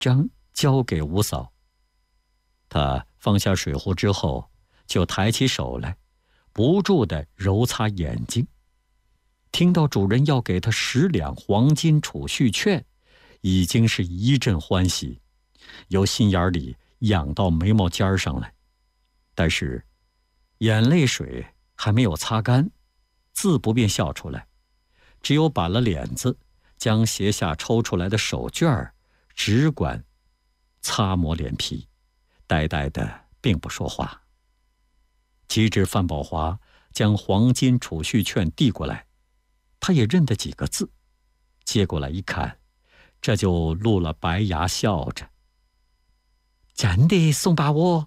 将交给吴嫂。他放下水壶之后，就抬起手来，不住地揉擦眼睛。听到主人要给他10两黄金储蓄券，已经是一阵欢喜，由心眼里痒到眉毛尖上来。但是眼泪水还没有擦干，自不便笑出来，只有板了脸子，将鞋下抽出来的手绢只管擦抹脸皮，呆呆的并不说话。及至范宝华将黄金储蓄券递过来，他也认得几个字，接过来一看，这就露了白牙，笑着：“真的，宋把握。”